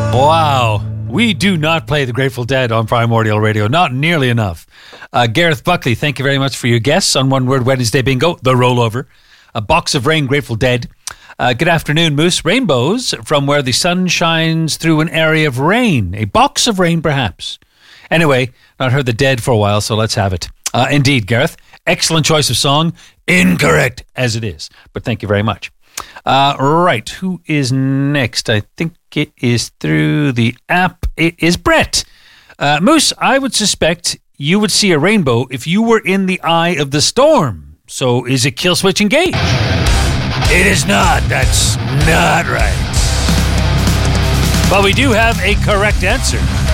Wow. We do not play the Grateful Dead on Primordial Radio. Not nearly enough. Gareth Buckley, thank you very much for your guests on One Word Wednesday Bingo, The Rollover. A Box of Rain, Grateful Dead. Good afternoon, Moose. Rainbows from where the sun shines through an area of rain. A box of rain, perhaps. Anyway, not heard the Dead for a while, so let's have it. Indeed, Gareth. Excellent choice of song. Incorrect as it is. But thank you very much. Right, who is next? I think it is through the app. It is Brett. Moose, I would suspect you would see a rainbow if you were in the eye of the storm. So is it kill switch engage? It is not. That's not right. But we do have a correct answer.